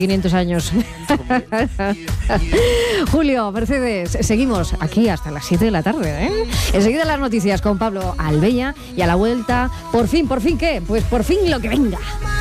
500 años. Julio, Mercedes, seguimos aquí hasta las 7 de la tarde, ¿eh? Enseguida las noticias con Pablo Albella y a la vuelta, por fin, ¿qué? Pues por fin lo que venga.